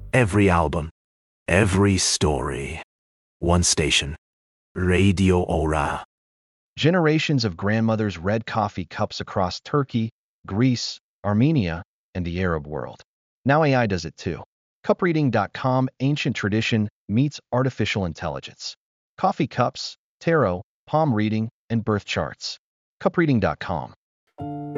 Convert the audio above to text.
Every album, every story. One station. Radio Aura. Generations of grandmothers read coffee cups across Turkey, Greece, Armenia, and the Arab world. Now AI does it too. Cupreading.com, ancient tradition meets artificial intelligence. Coffee cups, tarot, palm reading, and birth charts. Cupreading.com.